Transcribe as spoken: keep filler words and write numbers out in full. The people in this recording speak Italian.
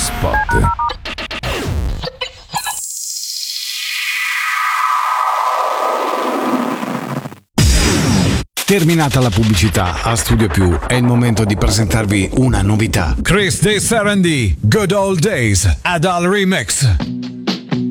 Spot. Terminata la pubblicità, a Studio Più è il momento di presentarvi una novità. Chris De Serendi, Good Old Days, Adal Remix.